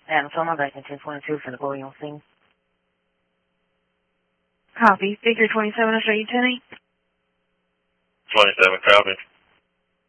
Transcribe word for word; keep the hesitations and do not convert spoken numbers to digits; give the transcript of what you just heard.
Adam, so I'm back in ten twenty-two for the boy on scene. Copy. Figure twenty-seven, I'll show you ten eight. twenty-seven, copy.